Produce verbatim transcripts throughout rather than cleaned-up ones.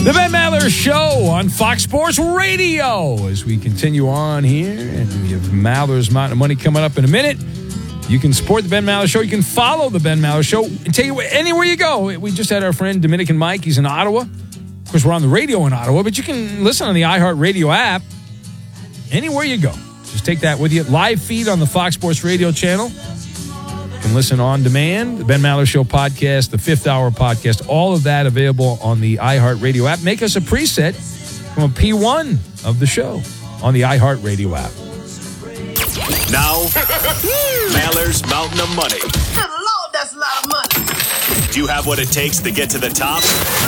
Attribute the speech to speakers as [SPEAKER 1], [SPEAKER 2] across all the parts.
[SPEAKER 1] The Ben Maller Show on Fox Sports Radio as we continue on here. And we have Maller's Mountain of Money coming up in a minute. You can support the Ben Maller Show. You can follow the Ben Maller Show and take it anywhere you go. We just had our friend Dominican Mike. He's in Ottawa. Of course, we're on the radio in Ottawa, but you can listen on the iHeartRadio app anywhere you go. Just take that with you. Live feed on the Fox Sports Radio channel. You can listen on demand. The Ben Maller Show podcast, the Fifth Hour podcast, all of that available on the iHeartRadio app. Make us a preset from a P one of the show on the iHeartRadio app.
[SPEAKER 2] Now, Maller's Mountain of Money.
[SPEAKER 3] Good Lord, that's a lot of money.
[SPEAKER 2] Do you have what it takes to get to the top?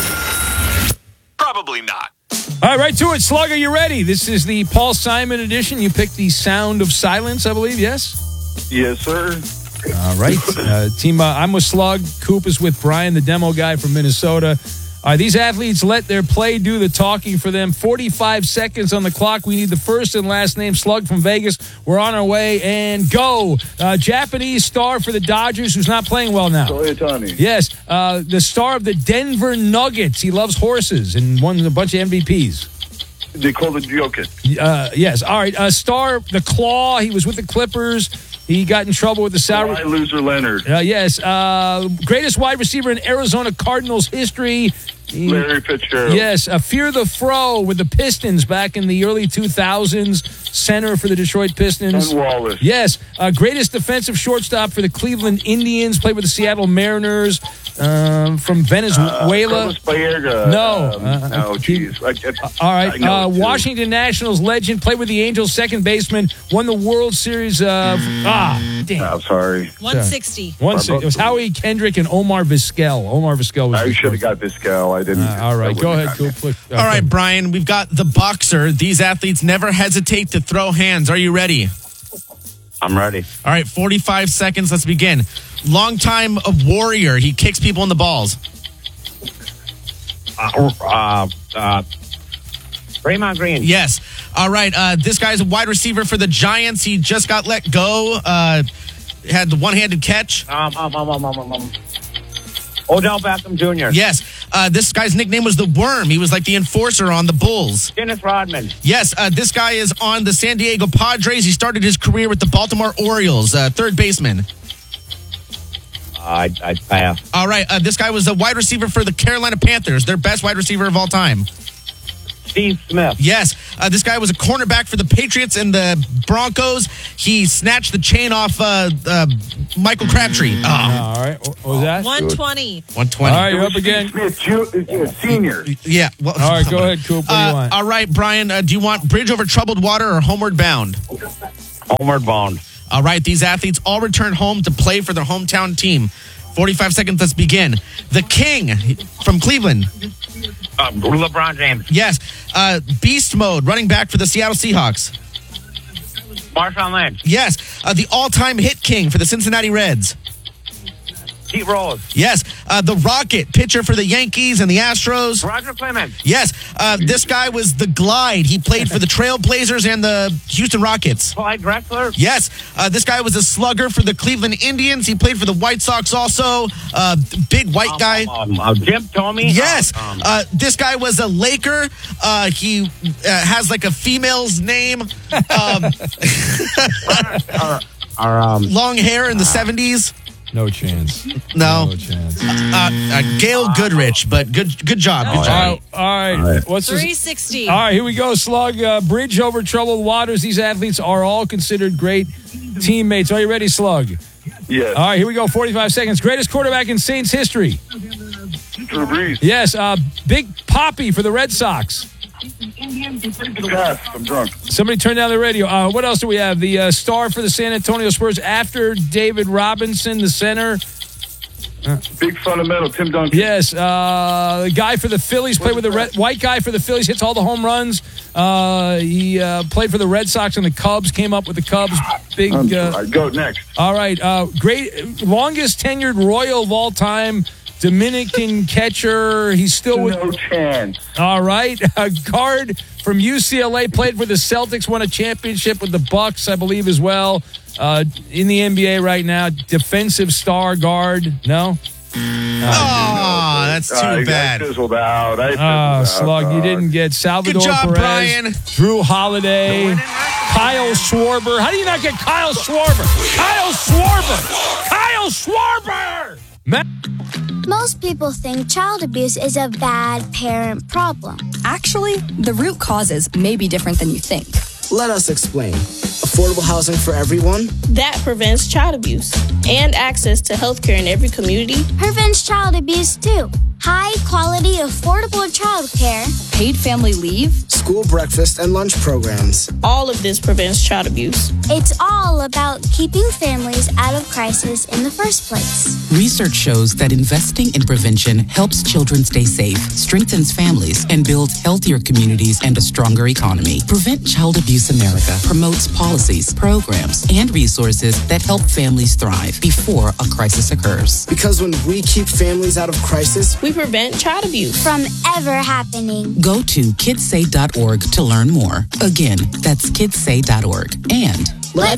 [SPEAKER 2] Probably not.
[SPEAKER 1] All right, right to it. Slug, are you ready? This is the Paul Simon edition. You picked the Sound of Silence, I believe, yes?
[SPEAKER 4] Yes, sir.
[SPEAKER 1] All right. Uh, team, uh, I'm with Slug. Coop is with Brian, the demo guy from Minnesota. All right, these athletes let their play do the talking for them. forty-five seconds on the clock. We need the first and last name. Slug from Vegas. We're on our way. And go. Uh, Japanese star for the Dodgers who's not playing well now.
[SPEAKER 4] Shohei Ohtani.
[SPEAKER 1] Yes. Uh, the star of the Denver Nuggets. He loves horses and won a bunch of M V Ps.
[SPEAKER 4] Nikola Jokic.
[SPEAKER 1] Uh, yes. All right. Uh, star, the Claw. He was with the Clippers. He got in trouble with the salary.
[SPEAKER 4] Kawhi Loser Leonard.
[SPEAKER 1] Uh, yes. Uh, greatest wide receiver in Arizona Cardinals history. He,
[SPEAKER 4] Larry Fitzgerald.
[SPEAKER 1] Yes. Uh, Fear the Fro with the Pistons back in the early two thousands. Center for the Detroit Pistons.
[SPEAKER 4] Ken Wallace.
[SPEAKER 1] Yes. Uh, greatest defensive shortstop for the Cleveland Indians. Played with the Seattle Mariners. Um, from Venezuela.
[SPEAKER 4] Uh, Carlos Baerga.
[SPEAKER 1] No.
[SPEAKER 4] Um,
[SPEAKER 1] Uh,
[SPEAKER 4] no, jeez.
[SPEAKER 1] All right. Uh, Washington Nationals legend. Played with the Angels, second baseman. Won the World Series of... Ah, damn.
[SPEAKER 4] I'm sorry.
[SPEAKER 5] one sixty.
[SPEAKER 1] One sixty. It was Howie Kendrick and Omar Vizquel. Omar Vizquel was...
[SPEAKER 4] I should have got Vizquel. I didn't.
[SPEAKER 1] Uh, all right.
[SPEAKER 4] I
[SPEAKER 1] Go
[SPEAKER 4] wouldn't
[SPEAKER 1] ahead.
[SPEAKER 4] have
[SPEAKER 1] Go.
[SPEAKER 4] gotten
[SPEAKER 1] Quick. Uh,
[SPEAKER 6] All right, Brian, we've got the boxer. These athletes never hesitate to throw hands. Are you ready?
[SPEAKER 7] I'm ready.
[SPEAKER 6] All right, forty-five seconds. Let's begin. Longtime a warrior. He kicks people in the balls.
[SPEAKER 7] Uh, uh, uh, Draymond Green.
[SPEAKER 6] Yes. All right. Uh, this guy's a wide receiver for the Giants. He just got let go. Uh, had the one-handed catch.
[SPEAKER 7] Um, um, um, um, um, um. Odell Beckham Junior
[SPEAKER 6] Yes. Uh, this guy's nickname was the Worm. He was like the enforcer on the Bulls.
[SPEAKER 7] Dennis Rodman.
[SPEAKER 6] Yes. Uh, this guy is on the San Diego Padres. He started his career with the Baltimore Orioles. Uh, third baseman.
[SPEAKER 7] I, I pass.
[SPEAKER 6] All right. Uh, this guy was a wide receiver for the Carolina Panthers. Their best wide receiver of all time.
[SPEAKER 7] Steve Smith.
[SPEAKER 6] Yes. Uh, this guy was a cornerback for the Patriots and the Broncos. He snatched the chain off uh, uh, Michael Crabtree. Oh.
[SPEAKER 1] All right. What was that?
[SPEAKER 5] one twenty.
[SPEAKER 6] one twenty.
[SPEAKER 1] All right. You're up again.
[SPEAKER 4] Smith, Ju- uh, senior.
[SPEAKER 6] Yeah. Well,
[SPEAKER 1] All right. Go ahead, Coop. What do you
[SPEAKER 6] Uh,
[SPEAKER 1] want?
[SPEAKER 6] all right, Brian. Uh, do you want Bridge Over Troubled Water or Homeward Bound?
[SPEAKER 7] Homeward Bound.
[SPEAKER 6] All right. These athletes all return home to play for their hometown team. forty-five seconds. Let's begin. The King from Cleveland.
[SPEAKER 7] Uh, LeBron James.
[SPEAKER 6] Yes. Uh, Beast Mode, running back for the Seattle Seahawks.
[SPEAKER 7] Marshawn Lynch.
[SPEAKER 6] Yes. Uh, the all-time hit king for the Cincinnati Reds.
[SPEAKER 7] Pete Rose.
[SPEAKER 6] Yes. Uh, the Rocket, pitcher for the Yankees and the Astros.
[SPEAKER 7] Roger Clemens.
[SPEAKER 6] Yes. Uh, this guy was the Glide. He played for the Trailblazers and the Houston Rockets.
[SPEAKER 7] Clyde Drexler.
[SPEAKER 6] Yes. Uh, this guy was a slugger for the Cleveland Indians. He played for the White Sox also. Uh, big white guy.
[SPEAKER 7] Um, um, uh, Jim Tomey.
[SPEAKER 6] Yes.
[SPEAKER 7] Um,
[SPEAKER 6] Uh, this guy was a Laker. Uh, he uh, has like a female's name. Um,
[SPEAKER 7] or, or, um,
[SPEAKER 6] long hair in the seventies.
[SPEAKER 1] No chance.
[SPEAKER 6] No.
[SPEAKER 1] No chance.
[SPEAKER 6] Uh, uh, Gail Goodrich, but good good job. Good
[SPEAKER 1] All
[SPEAKER 6] job.
[SPEAKER 1] right. All right. What's this?
[SPEAKER 5] three sixty.
[SPEAKER 1] All right, here we go, Slug. Uh, bridge over troubled waters. These athletes are all considered great teammates. Are you ready, Slug?
[SPEAKER 4] Yes.
[SPEAKER 1] All right, here we go. forty-five seconds. Greatest quarterback in Saints history.
[SPEAKER 4] Drew Brees.
[SPEAKER 1] Yes. Uh, Big Poppy for the Red Sox.
[SPEAKER 4] Pass. I'm drunk.
[SPEAKER 1] Somebody turn down the radio. Uh, what else do we have? The uh, star for the San Antonio Spurs after David Robinson, the center.
[SPEAKER 4] Big fundamental. Tim Duncan.
[SPEAKER 1] Yes. Uh, the guy for the Phillies played with the Red, white guy for the Phillies, hits all the home runs. Uh, he uh, played for the Red Sox and the Cubs, came up with the Cubs. Big.
[SPEAKER 4] I'm
[SPEAKER 1] Uh,
[SPEAKER 4] sorry. Go next.
[SPEAKER 1] all right. Uh, great. Longest tenured Royal of all time. Dominican catcher. He's still with.
[SPEAKER 4] No chance.
[SPEAKER 1] All right. A guard from U C L A, played for the Celtics, won a championship with the Bucks, I believe, as well. Uh, in the N B A right now. Defensive star guard. No?
[SPEAKER 6] Oh, that's too
[SPEAKER 4] Uh,
[SPEAKER 6] bad.
[SPEAKER 4] I fizzled out. I fizzled
[SPEAKER 1] Oh,
[SPEAKER 4] out,
[SPEAKER 1] Slug, you
[SPEAKER 4] dog.
[SPEAKER 1] didn't get Salvador
[SPEAKER 6] Good job,
[SPEAKER 1] Perez,
[SPEAKER 6] Brian.
[SPEAKER 1] Drew Holiday, Kyle Schwarber. How do you not get Kyle Schwarber? Kyle Schwarber! Kyle Schwarber! Matt?
[SPEAKER 5] Most people think child abuse is a bad parent problem.
[SPEAKER 8] Actually, the root causes may be different than you think.
[SPEAKER 9] Let us explain. Affordable housing for everyone?
[SPEAKER 10] That prevents child abuse and access to healthcare in every community.
[SPEAKER 5] Prevents child abuse too. High quality, affordable child care.
[SPEAKER 8] Paid family leave.
[SPEAKER 9] School breakfast and lunch programs.
[SPEAKER 10] All of this prevents child abuse.
[SPEAKER 5] It's all about keeping families out of crisis in the first place.
[SPEAKER 11] Research shows that investing in prevention helps children stay safe, strengthens families, and builds healthier communities and a stronger economy. Prevent Child Abuse America promotes policies, programs, and resources that help families thrive before a crisis occurs.
[SPEAKER 9] Because when we keep families out of crisis,
[SPEAKER 10] we prevent child abuse
[SPEAKER 5] from ever happening.
[SPEAKER 11] Go to kids say dot org to learn more. Again, that's kids say dot org. And
[SPEAKER 5] let's